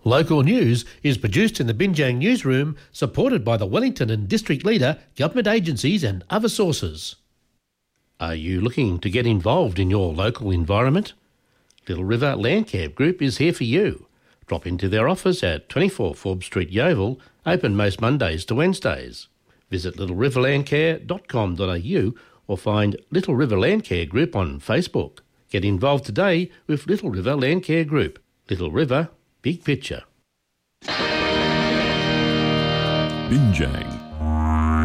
Local news is produced in the Binjang newsroom, supported by the Wellington and District Leader, government agencies and other sources. Are you looking to get involved in your local environment? Little River Landcare Group is here for you. Drop into their office at 24 Forbes Street, Yeovil, open most Mondays to Wednesdays. Visit littleriverlandcare.com.au or find Little River Landcare Group on Facebook. Get involved today with Little River Landcare Group. Little River, big picture. Binjang.